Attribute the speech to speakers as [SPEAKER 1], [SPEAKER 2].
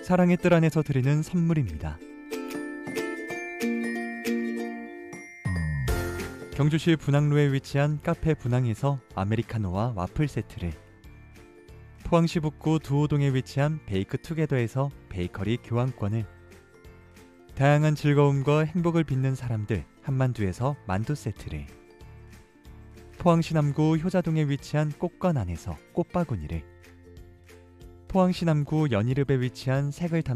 [SPEAKER 1] 사랑의 뜰 안에서 드리는 선물입니다. 경주시 분항로에 위치한 카페 분항에서 아메리카노와 와플 세트를, 포항시 북구 두호동에 위치한 베이크 투게더에서 베이커리 교환권을, 다양한 즐거움과 행복을 빚는 사람들 한만두에서 만두 세트를, 포항시 남구 효자동에 위치한 꽃관안에서 꽃바구니를, 포항시 남구 연희읍에 위치한 색을 담은